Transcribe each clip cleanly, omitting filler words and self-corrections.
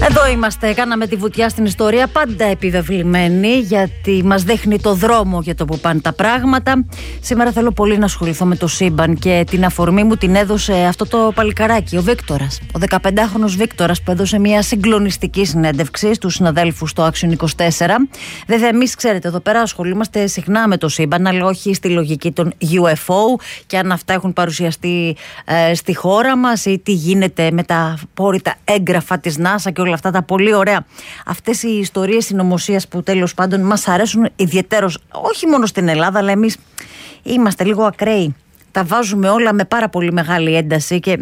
Εδώ είμαστε, κάναμε τη βουτιά στην ιστορία, πάντα επιβεβλημένη, γιατί μας δείχνει το δρόμο για το που πάνε τα πράγματα. Σήμερα θέλω πολύ να ασχοληθώ με το σύμπαν και την αφορμή μου την έδωσε αυτό το παλικαράκι, ο Βίκτορας. Ο 15χρονος Βίκτορας που έδωσε μια συγκλονιστική συνέντευξη στους συναδέλφους στο Action 24. Βέβαια, εμείς ξέρετε, εδώ πέρα ασχολούμαστε συχνά με το σύμπαν, αλλά όχι στη λογική των UFO και αν αυτά έχουν παρουσιαστεί στη χώρα μας ή τι γίνεται με τα απόρριτα έγγραφα της NASA και όλα αυτά τα πολύ ωραία. Αυτές οι ιστορίες συνωμοσίας που τέλος πάντων μας αρέσουν ιδιαιτέρως, όχι μόνο στην Ελλάδα, αλλά εμείς είμαστε λίγο ακραίοι. Τα βάζουμε όλα με πάρα πολύ μεγάλη ένταση και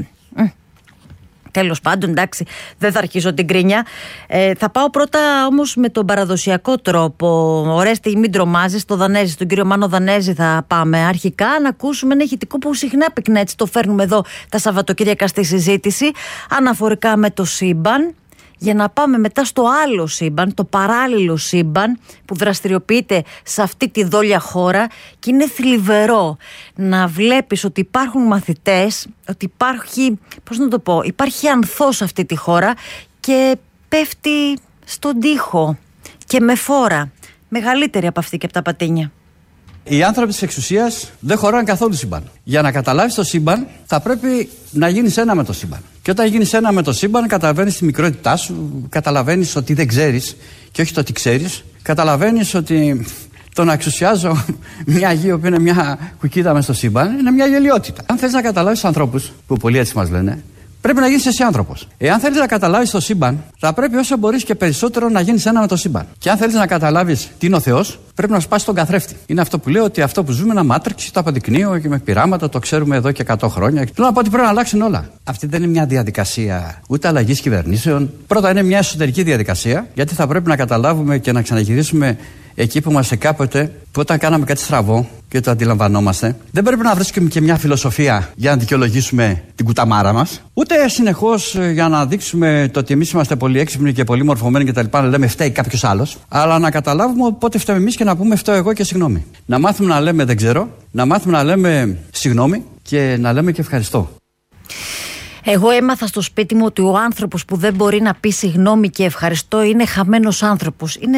τέλος πάντων, εντάξει, δεν θα αρχίσω την κρίνια. Θα πάω πρώτα όμως με τον παραδοσιακό τρόπο. Ορέστη, μην τρομάζεις, στο Δανέζι, στον κύριο Μάνο Δανέζι θα πάμε αρχικά να ακούσουμε ένα ηχητικό που συχνά πυκνά, έτσι το φέρνουμε εδώ τα Σαββατοκύριακα στη συζήτηση, αναφορικά με το σύμπαν. Για να πάμε μετά στο άλλο σύμπαν, το παράλληλο σύμπαν που δραστηριοποιείται σε αυτή τη δόλια χώρα και είναι θλιβερό να βλέπεις ότι υπάρχουν μαθητές, ότι υπάρχει, πώς να το πω, υπάρχει ανθός σε αυτή τη χώρα και πέφτει στον τοίχο και με φόρα μεγαλύτερη από αυτή και από τα πατίνια. Οι άνθρωποι της εξουσίας δεν χωράνε καθόλου σύμπαν. Για να καταλάβεις το σύμπαν, θα πρέπει να γίνεις ένα με το σύμπαν. Και όταν γίνεις ένα με το σύμπαν, καταλαβαίνεις τη μικρότητά σου, καταλαβαίνεις ότι δεν ξέρεις και όχι το ότι ξέρεις. Καταλαβαίνεις ότι το να εξουσιάζω μια γη που είναι μια κουκκίδα μες στο σύμπαν είναι μια γελιότητα. Αν θέλεις να καταλάβεις τους ανθρώπους, που πολλοί έτσι μας λένε, πρέπει να γίνεις εσύ άνθρωπος. Εάν θέλεις να καταλάβεις το σύμπαν, θα πρέπει όσο μπορείς και περισσότερο να γίνεις ένα με το σύμπαν. Και αν θέλεις να καταλάβεις τι είναι ο Θεός, πρέπει να σπάσεις τον καθρέφτη. Είναι αυτό που λέω, ότι αυτό που ζούμε είναι μάτριξη, το αποδεικνύω και με πειράματα, το ξέρουμε εδώ και 100 χρόνια. Θέλω να πω ότι πρέπει να αλλάξουν όλα. Αυτή δεν είναι μια διαδικασία ούτε αλλαγής κυβερνήσεων. Πρώτα είναι μια εσωτερική διαδικασία, γιατί θα πρέπει να καταλάβουμε και να ξαναγυρίσουμε εκεί που είμαστε κάποτε, που όταν κάναμε κάτι στραβό και το αντιλαμβανόμαστε, δεν πρέπει να βρίσκουμε και μια φιλοσοφία για να δικαιολογήσουμε την κουταμάρα μας, ούτε συνεχώς για να δείξουμε το ότι εμείς είμαστε πολύ έξυπνοι και πολύ μορφωμένοι κτλ. Να λέμε φταίει κάποιος άλλος, αλλά να καταλάβουμε πότε φταίμε εμείς και να πούμε φταίω εγώ και συγγνώμη. Να μάθουμε να λέμε δεν ξέρω, να μάθουμε να λέμε συγγνώμη και να λέμε και ευχαριστώ. Εγώ έμαθα στο σπίτι μου ότι ο άνθρωπος που δεν μπορεί να πει συγγνώμη και ευχαριστώ είναι χαμένος άνθρωπος. Είναι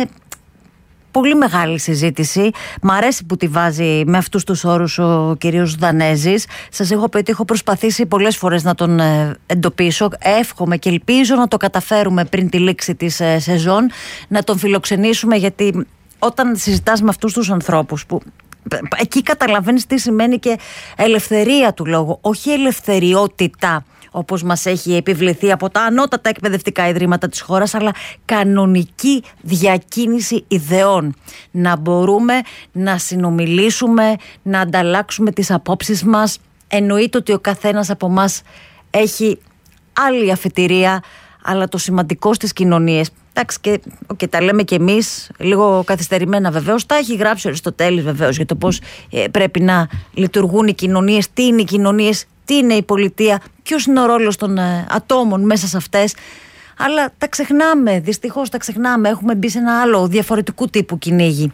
πολύ μεγάλη συζήτηση. Μ' αρέσει που τη βάζει με αυτούς τους όρους ο κυρίος Δανέζης. Σας έχω πει ότι έχω προσπαθήσει πολλές φορές να τον εντοπίσω. Εύχομαι και ελπίζω να το καταφέρουμε πριν τη λήξη της σεζόν, να τον φιλοξενήσουμε, γιατί όταν συζητάς με αυτούς τους ανθρώπους που εκεί καταλαβαίνεις τι σημαίνει και ελευθερία του λόγου, όχι ελευθεριότητα όπως μας έχει επιβληθεί από τα ανώτατα εκπαιδευτικά ιδρύματα της χώρας, αλλά κανονική διακίνηση ιδεών. Να μπορούμε να συνομιλήσουμε, να ανταλλάξουμε τις απόψεις μας. Εννοείται ότι ο καθένας από μας έχει άλλη αφετηρία, αλλά το σημαντικό στις κοινωνίες, εντάξει, και τα λέμε κι εμείς, λίγο καθυστερημένα βεβαίως, τα έχει γράψει ο Αριστοτέλης βεβαίως για το πώς πρέπει να λειτουργούν οι κοινωνίες, τι είναι οι κοινωνίες, τι είναι η πολιτεία, ποιος είναι ο ρόλος των ατόμων μέσα σε αυτές. Αλλά τα ξεχνάμε, δυστυχώς τα ξεχνάμε, έχουμε μπει σε ένα άλλο διαφορετικού τύπου κυνήγι.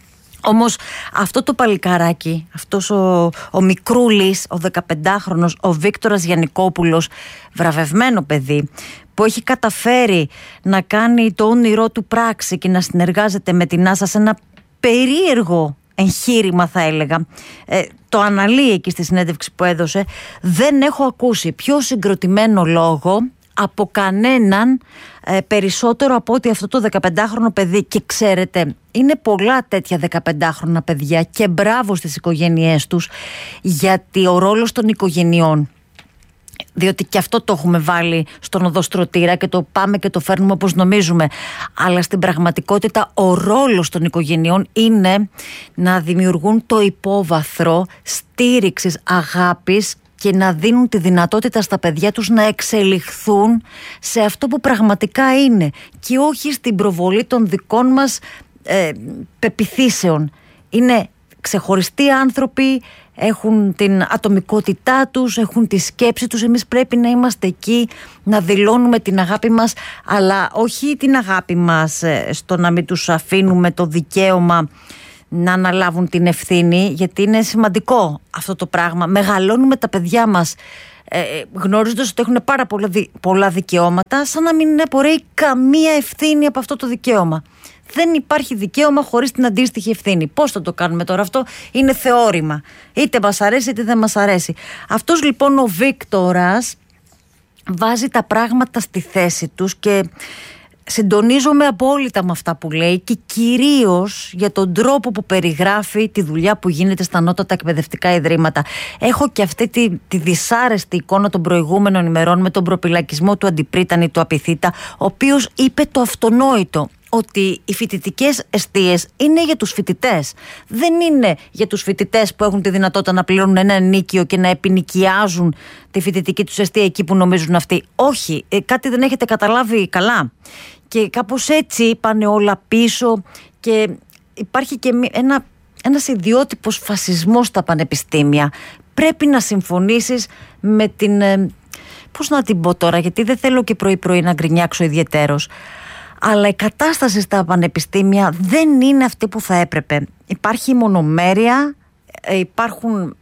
Όμως αυτό το παλικαράκι, αυτός ο μικρούλης, ο 15χρονος, ο Βίκτορας Γιαννικόπουλος, βραβευμένο παιδί, που έχει καταφέρει να κάνει το όνειρό του πράξη και να συνεργάζεται με την NASA σε ένα περίεργο εγχείρημα, θα έλεγα. Το αναλύει εκεί στη συνέντευξη που έδωσε. Δεν έχω ακούσει πιο συγκροτημένο λόγο από κανέναν περισσότερο από ότι αυτό το 15χρονο παιδί. Και ξέρετε, είναι πολλά τέτοια 15χρονα παιδιά και μπράβο στις οικογένειές τους, γιατί ο ρόλος των οικογενειών, διότι και αυτό το έχουμε βάλει στον οδοστρωτήρα και το πάμε και το φέρνουμε όπως νομίζουμε, αλλά στην πραγματικότητα ο ρόλος των οικογενειών είναι να δημιουργούν το υπόβαθρο στήριξης, αγάπης και να δίνουν τη δυνατότητα στα παιδιά τους να εξελιχθούν σε αυτό που πραγματικά είναι και όχι στην προβολή των δικών μας πεποιθήσεων. Είναι ξεχωριστοί άνθρωποι, έχουν την ατομικότητά τους, έχουν τη σκέψη τους. Εμείς πρέπει να είμαστε εκεί, να δηλώνουμε την αγάπη μας, αλλά όχι την αγάπη μας στο να μην τους αφήνουμε το δικαίωμα να αναλάβουν την ευθύνη, γιατί είναι σημαντικό αυτό το πράγμα. Μεγαλώνουμε τα παιδιά μας γνωρίζοντας ότι έχουν πάρα πολλά δικαιώματα, σαν να μην απορρέει καμία ευθύνη από αυτό το δικαίωμα. Δεν υπάρχει δικαίωμα χωρίς την αντίστοιχη ευθύνη. Πώς θα το κάνουμε τώρα αυτό? Είναι θεώρημα. Είτε μας αρέσει είτε δεν μας αρέσει. Αυτός λοιπόν ο Βίκτορας βάζει τα πράγματα στη θέση τους και συντονίζομαι απόλυτα με αυτά που λέει, και κυρίως για τον τρόπο που περιγράφει τη δουλειά που γίνεται στα ανώτατα εκπαιδευτικά ιδρύματα. Έχω και αυτή τη δυσάρεστη εικόνα των προηγούμενων ημερών με τον προπυλακισμό του Αντιπρίτανη, του Απιθύτα, ο οποίος είπε το αυτονόητο, ότι οι φοιτητικές εστίες είναι για τους φοιτητές. Δεν είναι για τους φοιτητές που έχουν τη δυνατότητα να πληρώνουν ένα ενοίκιο και να επινοικιάζουν τη φοιτητική τους εστία εκεί που νομίζουν αυτοί. Όχι, κάτι δεν έχετε καταλάβει καλά. Και κάπως έτσι πάνε όλα πίσω και υπάρχει και ένας ιδιότυπος φασισμός στα πανεπιστήμια. Πρέπει να συμφωνήσεις με την... πώς να την πω τώρα, γιατί δεν θέλω και πρωί-πρωί να γκρινιάξω ιδιαιτέρως. Αλλά η κατάσταση στα πανεπιστήμια δεν είναι αυτή που θα έπρεπε. Υπάρχει μονομέρεια, υπάρχουν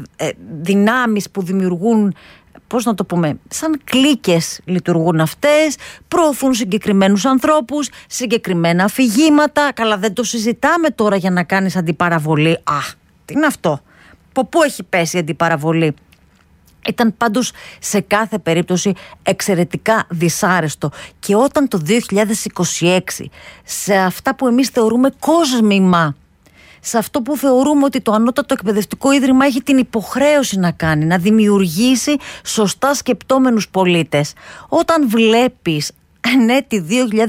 δυνάμεις που δημιουργούν, πώς να το πούμε, σαν κλίκες λειτουργούν αυτές, προωθούν συγκεκριμένους ανθρώπους, συγκεκριμένα αφηγήματα. Καλά, δεν το συζητάμε τώρα για να κάνεις αντιπαραβολή. Τι είναι αυτό? Από πού έχει πέσει η αντιπαραβολή? Ήταν πάντως σε κάθε περίπτωση εξαιρετικά δυσάρεστο. Και όταν το 2026 σε αυτά που εμείς θεωρούμε κόσμημα, σε αυτό που θεωρούμε ότι το ανώτατο εκπαιδευτικό ίδρυμα έχει την υποχρέωση να κάνει, να δημιουργήσει σωστά σκεπτόμενους πολίτες, όταν βλέπεις εν έτη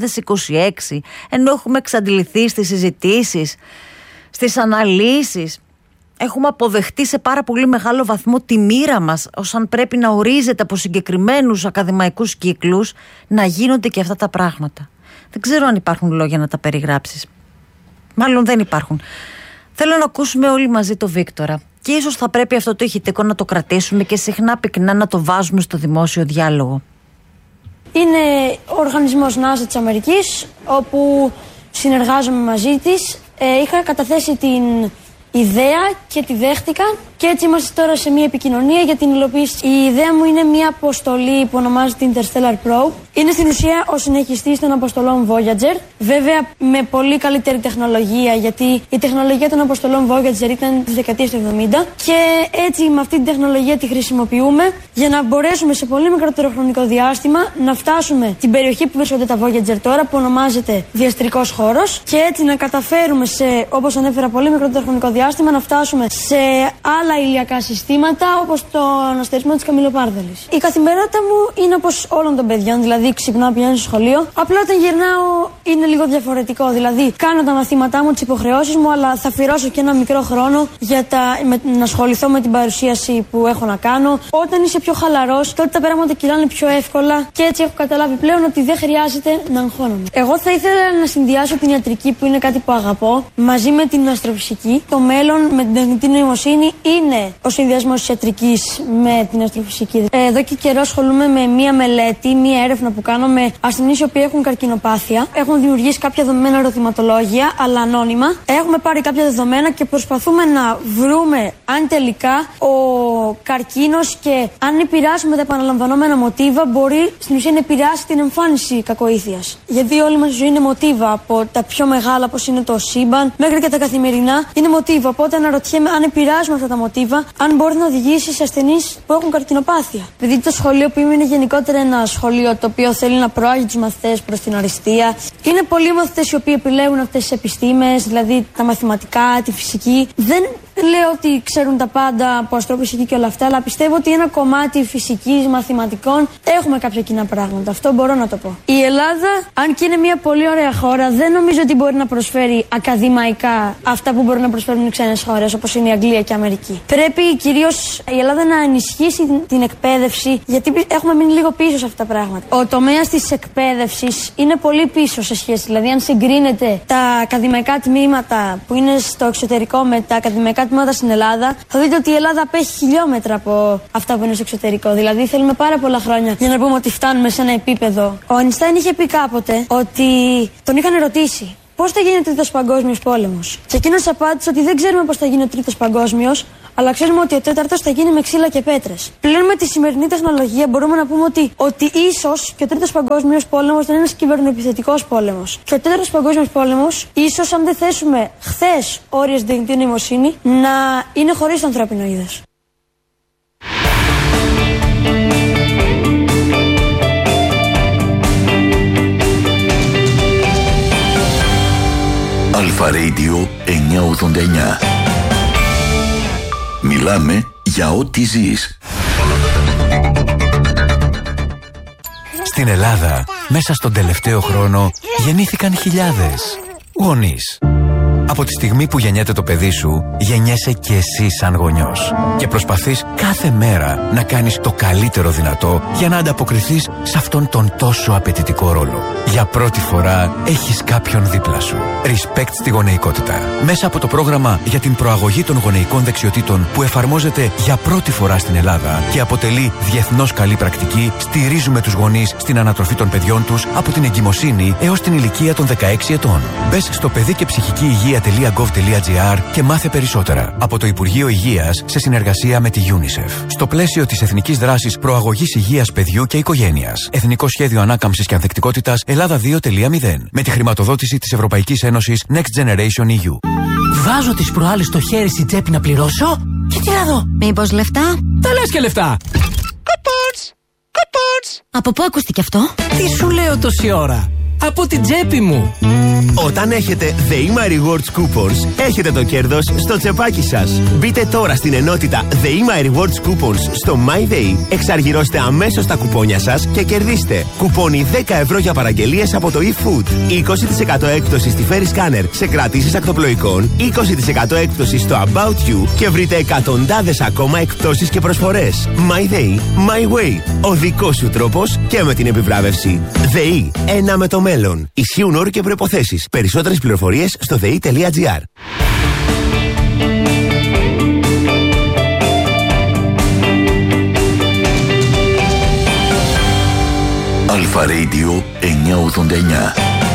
2026, ενώ έχουμε εξαντληθεί στις συζητήσεις, στις αναλύσεις, έχουμε αποδεχτεί σε πάρα πολύ μεγάλο βαθμό τη μοίρα μας, όσαν πρέπει να ορίζεται από συγκεκριμένους ακαδημαϊκούς κύκλους, να γίνονται και αυτά τα πράγματα. Δεν ξέρω αν υπάρχουν λόγια να τα περιγράψεις. Μάλλον δεν υπάρχουν. Θέλω να ακούσουμε όλοι μαζί το Βίκτορα. Και ίσως θα πρέπει αυτό το ηχητικό να το κρατήσουμε και συχνά πυκνά να το βάζουμε στο δημόσιο διάλογο. Είναι ο οργανισμός NASA της Αμερικής, όπου συνεργάζομαι μαζί της. Είχα καταθέσει την ιδέα και τη δέχτηκα και έτσι είμαστε τώρα σε μια επικοινωνία για την υλοποίηση. Η ιδέα μου είναι μια αποστολή που ονομάζεται Interstellar Probe. Είναι στην ουσία ο συνεχιστής των αποστολών Voyager. Βέβαια με πολύ καλύτερη τεχνολογία, γιατί η τεχνολογία των αποστολών Voyager ήταν τις δεκαετίες του 70 και έτσι με αυτή την τεχνολογία τη χρησιμοποιούμε για να μπορέσουμε σε πολύ μικρότερο χρονικό διάστημα να φτάσουμε την περιοχή που βρίσκονται τα Voyager τώρα, που ονομάζεται διαστρικός χώρος, και έτσι να καταφέρουμε σε, όπως ανέφερα, πολύ μικρότερο χρονικό διάστημα να φτάσουμε σε άλλα ηλιακά συστήματα, όπως τον αστερισμό της Καμιλοπάρδαλης. Η καθημερινότητα μου είναι όπως όλων των παιδιών, δηλαδή ξυπνάω, πηγαίνω στο σχολείο. Απλά όταν γυρνάω είναι λίγο διαφορετικό. Δηλαδή κάνω τα μαθήματά μου, τις υποχρεώσεις μου, αλλά θα αφιερώσω και ένα μικρό χρόνο για να ασχοληθώ με την παρουσίαση που έχω να κάνω. Όταν είσαι πιο χαλαρός, τότε τα πράγματα κυλάνε πιο εύκολα και έτσι έχω καταλάβει πλέον ότι δεν χρειάζεται να αγχώνομαι. Εγώ θα ήθελα να συνδυάσω την ιατρική, που είναι κάτι που αγαπώ, μαζί με την αστροφυσική. Το μέλλον με την τεχνητή νοημοσύνη είναι ο συνδυασμός της ιατρικής με την αστροφυσική. Εδώ και καιρό ασχολούμαι με μία μελέτη, μία έρευνα που κάνω με ασθενείς οι οποίοι έχουν καρκινοπάθεια. Έχουν δημιουργήσει κάποια δεδομένα ερωτηματολόγια, αλλά ανώνυμα. Έχουμε πάρει κάποια δεδομένα και προσπαθούμε να βρούμε αν τελικά ο καρκίνος και αν επηρεάσουμε τα επαναλαμβανόμενα μοτίβα μπορεί στην ουσία να επηρεάσει την εμφάνιση κακοήθειας. Γιατί όλη μας η ζωή είναι μοτίβα, από τα πιο μεγάλα όπως είναι το σύμπαν μέχρι και τα καθημερινά είναι μοτίβα. Οπότε αναρωτιέμαι αν επηρεάζουμε αυτά τα μοτίβα, αν μπορεί να οδηγήσει σε ασθενείς που έχουν καρκινοπάθεια. Επειδή το σχολείο που είμαι είναι γενικότερα ένα σχολείο το οποίο θέλει να προάγει τους μαθητές προς την αριστεία. Είναι πολλοί μαθητές οι οποίοι επιλέγουν αυτές τις επιστήμες, δηλαδή τα μαθηματικά, τη φυσική. Δεν λέω ότι ξέρουν τα πάντα από αστροφυσική και όλα αυτά, αλλά πιστεύω ότι ένα κομμάτι φυσικής, μαθηματικών έχουμε κάποια κοινά πράγματα. Αυτό μπορώ να το πω. Η Ελλάδα, αν και είναι μια πολύ ωραία χώρα, δεν νομίζω ότι μπορεί να προσφέρει ακαδημαϊκά αυτά που μπορούν να προσφέρουν οι ξένες χώρες, όπως είναι η Αγγλία και η Αμερική. Πρέπει κυρίως η Ελλάδα να ενισχύσει την εκπαίδευση, γιατί έχουμε μείνει λίγο πίσω σε αυτά τα πράγματα. Ο τομέας της εκπαίδευσης είναι πολύ πίσω σε σχέση. Δηλαδή, αν συγκρίνετε τα ακαδημαϊκά τμήματα που είναι στο εξωτερικό με τα ακαδημαϊκά τμήματα στην Ελλάδα, θα δείτε ότι η Ελλάδα απέχει χιλιόμετρα από αυτά που είναι στο εξωτερικό. Δηλαδή, θέλουμε πάρα πολλά χρόνια για να πούμε ότι φτάνουμε σε ένα επίπεδο. Ο Αϊνστάιν είχε πει κάποτε ότι τον είχαν ρωτήσει πώς θα γίνει ο Τρίτος Παγκόσμιος Πόλεμος. Και εκείνος απάντησε ότι δεν ξέρουμε πώς θα γίνει ο Τρίτος Παγκόσμιος, αλλά ξέρουμε ότι ο τέταρτος θα γίνει με ξύλα και πέτρες. Πλέον με τη σημερινή τεχνολογία μπορούμε να πούμε ότι ίσως και ο τρίτος παγκόσμιος πόλεμος δεν είναι ένας κυβερνοεπιθετικός πόλεμος. Και ο τέταρτος παγκόσμιος πόλεμος, ίσως αν δεν θέσουμε χθες όρια στην τεχνητή νοημοσύνη, να είναι χωρίς το ανθρώπινο είδος. Αλφα Radio 989. Μιλάμε για ό,τι ζεις. Στην Ελλάδα, μέσα στον τελευταίο χρόνο, γεννήθηκαν χιλιάδες γονείς. Από τη στιγμή που γεννιέται το παιδί σου, γεννιέσαι και εσύ σαν γονιός. Και προσπαθείς κάθε μέρα να κάνεις το καλύτερο δυνατό για να ανταποκριθείς σε αυτόν τον τόσο απαιτητικό ρόλο. Για πρώτη φορά έχεις κάποιον δίπλα σου. Respect στη γονεϊκότητα. Μέσα από το πρόγραμμα για την προαγωγή των γονεϊκών δεξιοτήτων που εφαρμόζεται για πρώτη φορά στην Ελλάδα και αποτελεί διεθνώς καλή πρακτική, στηρίζουμε τους γονείς στην ανατροφή των παιδιών τους από την εγκυμοσύνη έως την ηλικία των 16 ετών. Μπες στο παιδί και ψυχική υγεία.gov.gr και μάθε περισσότερα. Από το Υπουργείο Υγείας σε συνεργασία με τη UNICEF. Στο πλαίσιο της Εθνικής Δράσης Προαγωγής Υγείας Παιδιού και Οικογένειας. Εθνικό Σχέδιο Ανάκαμψης και Ανθεκτικότητας Ελλάδα 2.0. Με τη χρηματοδότηση της Ευρωπαϊκής Ένωσης Next Generation EU. Βάζω τις προάλλες στο χέρι στην τσέπη να πληρώσω και τι να δω. Μήπως λεφτά? Τα λες και λεφτά. Κουπόνς. Από πού ακούστηκε αυτό? Τι σου λέω τόση ώρα? Από την τσέπη μου. Όταν έχετε The My Rewards Coupons, έχετε το κέρδος στο τσεπάκι σας. Μπείτε τώρα στην ενότητα The My Rewards Coupons στο MyDay, εξαργυρώστε αμέσως τα κουπόνια σας και κερδίστε κουπόνι 10 ευρώ για παραγγελίες από το eFood, 20% έκπτωση στη Ferry Scanner σε κρατήσεις ακτοπλοϊκών, 20% έκπτωση στο About You και βρείτε εκατοντάδες ακόμα εκπτώσεις και προσφορές. MyDay, My Way. Ο δικός σου τρόπος και με την επιβράβευση. ΔΕΗ, ένα με το μέλλον. Ισχύουν όροι και προϋποθέσεις. Περισσότερες πληροφορίες στο dei.gr. Αλφα Radio 989.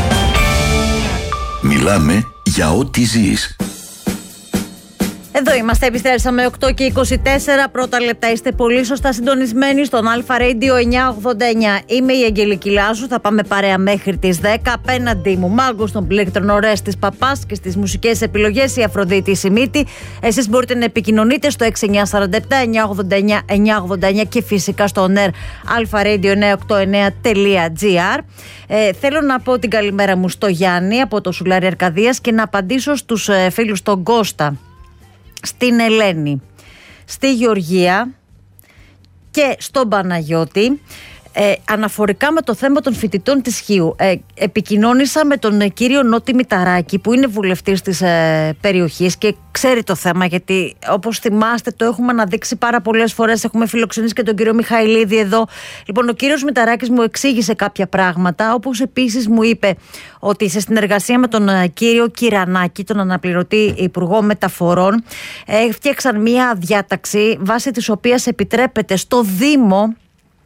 Μιλάμε για ό,τι ζεις. Εδώ είμαστε, επιστρέψαμε 8 και 24 πρώτα λεπτά. Είστε πολύ σωστά συντονισμένοι στον Αλφα Radio 989. Είμαι η Αγγελική Λάζου, θα πάμε παρέα μέχρι τις 10. Απέναντί μου Μάγκος των πλήκτρων, Ορέστης Παπάς και στις μουσικές επιλογές η Αφροδίτη Σιμίτη. Εσείς μπορείτε να επικοινωνείτε στο 6947 989 989 και φυσικά στο NER alfaradio989.gr. Θέλω να πω την καλημέρα μου στο Γιάννη από το Σουλάρι Αρκαδίας και να απαντήσω στους φίλους στον Κώστα, στην Ελένη, στη Γεωργία και στον Παναγιώτη. Αναφορικά με το θέμα των φοιτητών της Χίου, επικοινώνησα με τον κύριο Νότι Μηταράκη που είναι βουλευτής της περιοχής και ξέρει το θέμα, γιατί όπως θυμάστε το έχουμε αναδείξει πάρα πολλές φορές. Έχουμε φιλοξενήσει και τον κύριο Μιχαηλίδη εδώ. Λοιπόν, ο κύριος Μηταράκης μου εξήγησε κάποια πράγματα, όπως επίσης μου είπε ότι σε συνεργασία με τον κύριο Κυρανάκη, τον αναπληρωτή Υπουργό Μεταφορών, έφτιαξαν μία διάταξη βάσει της οποίας επιτρέπεται στο Δήμο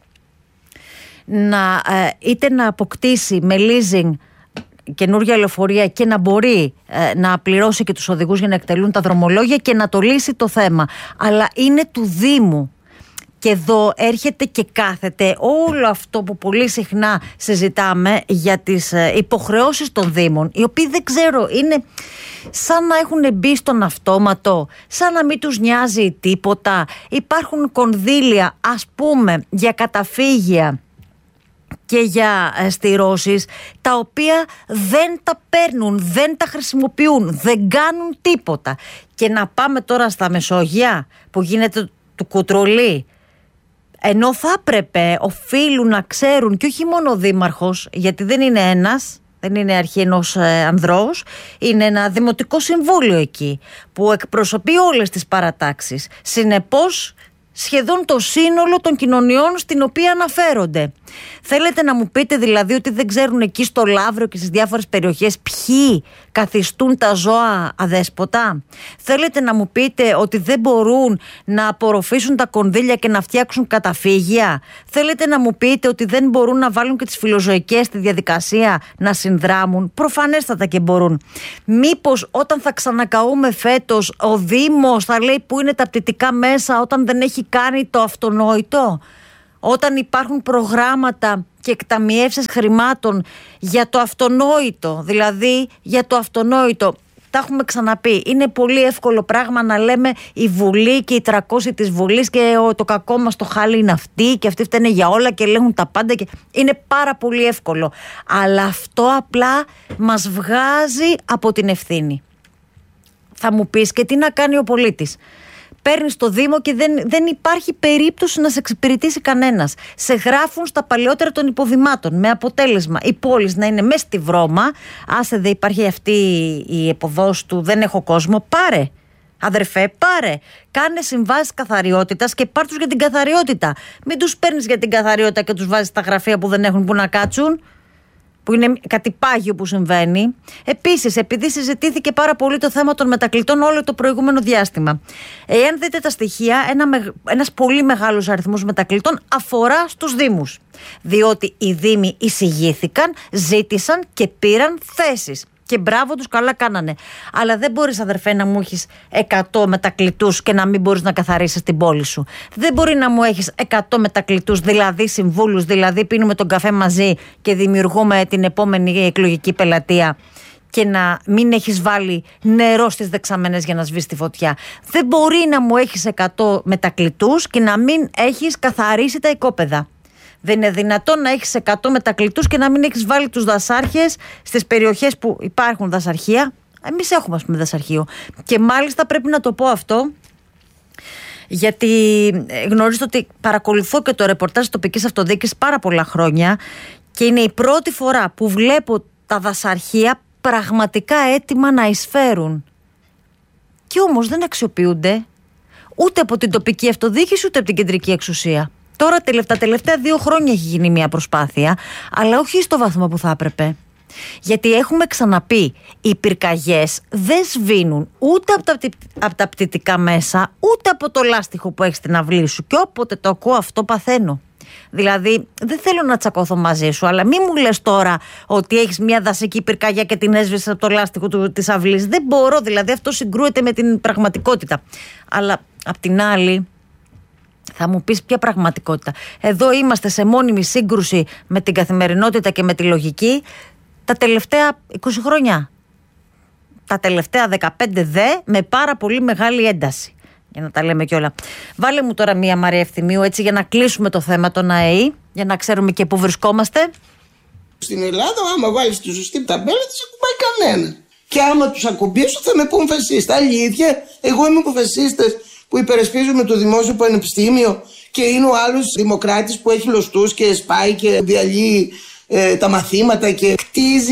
είτε να αποκτήσει με leasing καινούργια λεωφορεία και να μπορεί να πληρώσει και τους οδηγούς για να εκτελούν τα δρομολόγια και να το λύσει το θέμα. Αλλά είναι του Δήμου. Και εδώ έρχεται και κάθεται όλο αυτό που πολύ συχνά συζητάμε για τις υποχρεώσεις των Δήμων, οι οποίοι δεν ξέρω, είναι σαν να έχουν μπει στον αυτόματο, σαν να μην τους νοιάζει τίποτα. Υπάρχουν κονδύλια, ας πούμε, για καταφύγια και για στηρώσεις, τα οποία δεν τα παίρνουν, δεν τα χρησιμοποιούν, δεν κάνουν τίποτα. Και να πάμε τώρα στα Μεσόγεια που γίνεται του κουτρολί, ενώ θα έπρεπε, οφείλουν να ξέρουν, και όχι μόνο ο δήμαρχος, γιατί δεν είναι ένας, δεν είναι αρχή ενός ανδρός, είναι ένα δημοτικό συμβούλιο εκεί που εκπροσωπεί όλες τις παρατάξεις. Συνεπώς σχεδόν το σύνολο των κοινωνιών στην οποία αναφέρονται. Θέλετε να μου πείτε δηλαδή ότι δεν ξέρουν εκεί στο Λαύριο και στις διάφορες περιοχές ποιοι καθιστούν τα ζώα αδέσποτα? Θέλετε να μου πείτε ότι δεν μπορούν να απορροφήσουν τα κονδύλια και να φτιάξουν καταφύγια? Θέλετε να μου πείτε ότι δεν μπορούν να βάλουν και τις φιλοζωικές στη διαδικασία να συνδράμουν? Προφανέστατα και μπορούν. Μήπως όταν θα ξανακαούμε φέτος ο Δήμος θα λέει πού είναι τα πτυτικά μέσα όταν δεν έχει κάνει το αυτονόητο? Όταν υπάρχουν προγράμματα και εκταμιεύσεις χρημάτων για το αυτονόητο, δηλαδή για το αυτονόητο. Τα έχουμε ξαναπεί. Είναι πολύ εύκολο πράγμα να λέμε η Βουλή και οι 300 της Βουλής και το κακό μας το χάλι είναι αυτοί και αυτοί φταίνε για όλα και ελέγχουν τα πάντα. Και... είναι πάρα πολύ εύκολο. Αλλά αυτό απλά μας βγάζει από την ευθύνη. Θα μου πεις και τι να κάνει ο πολίτης? Παίρνεις το Δήμο και δεν υπάρχει περίπτωση να σε εξυπηρετήσει κανένας. Σε γράφουν στα παλαιότερα των υποδημάτων με αποτέλεσμα οι πόλεις να είναι μέσα στη βρώμα. Άσε δεν υπάρχει αυτή η εποδός του, δεν έχω κόσμο. Πάρε, αδερφέ, πάρε. Κάνε συμβάσεις καθαριότητας και πάρ' τους για την καθαριότητα. Μην τους παίρνεις για την καθαριότητα και τους βάζεις στα γραφεία που δεν έχουν που να κάτσουν, που είναι κάτι πάγιο που συμβαίνει. Επίσης, επειδή συζητήθηκε πάρα πολύ το θέμα των μετακλητών όλο το προηγούμενο διάστημα, εάν δείτε τα στοιχεία, ένας πολύ μεγάλος αριθμός μετακλητών αφορά στους Δήμους. Διότι οι Δήμοι εισηγήθηκαν, ζήτησαν και πήραν θέσεις. Και μπράβο τους, καλά κάνανε. Αλλά δεν μπορείς, αδερφέ, να μου έχεις 100 μετακλητούς και να μην μπορείς να καθαρίσεις την πόλη σου. Δεν μπορεί να μου έχεις 100 μετακλητούς, δηλαδή συμβούλους, δηλαδή πίνουμε τον καφέ μαζί και δημιουργούμε την επόμενη εκλογική πελατεία, και να μην έχεις βάλει νερό στις δεξαμενές για να σβήσει τη φωτιά. Δεν μπορεί να μου έχεις 100 μετακλητούς και να μην έχεις καθαρίσει τα οικόπεδα. Δεν είναι δυνατόν να έχεις 100 μετακλητούς και να μην έχεις βάλει τους δασάρχες στις περιοχές που υπάρχουν δασαρχεία. Εμείς έχουμε, ας πούμε, δασαρχείο. Και μάλιστα πρέπει να το πω αυτό, γιατί γνωρίζετε ότι παρακολουθώ και το ρεπορτάζ της τοπικής αυτοδιοίκησης πάρα πολλά χρόνια και είναι η πρώτη φορά που βλέπω τα δασαρχεία πραγματικά έτοιμα να εισφέρουν. Και όμως δεν αξιοποιούνται ούτε από την τοπική αυτοδιοίκηση ούτε από την κεντρική εξουσία. Τώρα τα τελευταία 2 χρόνια έχει γίνει μια προσπάθεια, αλλά όχι στο βαθμό που θα έπρεπε. Γιατί έχουμε ξαναπεί, οι πυρκαγιές δεν σβήνουν ούτε από τα πτυτικά μέσα, ούτε από το λάστιχο που έχεις στην αυλή σου. Και όποτε το ακούω αυτό παθαίνω. Δηλαδή, δεν θέλω να τσακώθω μαζί σου, αλλά μην μου λες τώρα ότι έχεις μια δασική πυρκαγιά και την έσβησες από το λάστιχο της αυλής. Δεν μπορώ, δηλαδή αυτό συγκρούεται με την πραγματικότητα. Αλλά απ' την άλλη, θα μου πεις ποια πραγματικότητα? Εδώ είμαστε σε μόνιμη σύγκρουση με την καθημερινότητα και με τη λογική τα τελευταία 20 χρόνια. Τα τελευταία 15 δε με πάρα πολύ μεγάλη ένταση. Για να τα λέμε κιόλα. Βάλε μου τώρα μία, Μαρία Ευθυμίου, έτσι για να κλείσουμε το θέμα των ΑΕΗ, για να ξέρουμε και πού βρισκόμαστε. Στην Ελλάδα, άμα βάλεις τη σωστή ταμπέλα, δεν σε ακουμπάει κανένα. Και άμα τους ακουμπήσω θα με πούν φασίστα. Αλήθεια, εγώ είμαι από φασίστες που υπερασπίζουμε το δημόσιο πανεπιστήμιο και είναι ο άλλος δημοκράτης που έχει λωστούς και σπάει και διαλύει τα μαθήματα και κτίζει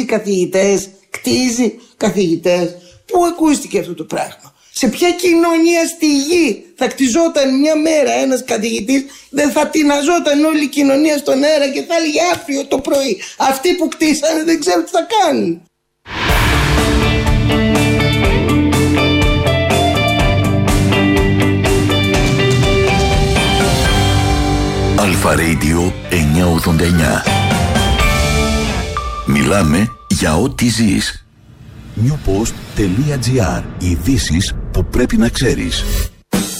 καθηγητές. Πού ακούστηκε αυτό το πράγμα? Σε ποια κοινωνία στη γη θα κτιζόταν μια μέρα ένας καθηγητής, δεν θα τειναζόταν όλη η κοινωνία στον αέρα και θα έλεγε αύριο το πρωί αυτοί που κτίσανε δεν ξέρουν τι θα κάνουν? Αλφα Radio 989. Μιλάμε για ό,τι ζεις. Newpost.gr. Ειδήσεις που πρέπει να ξέρεις.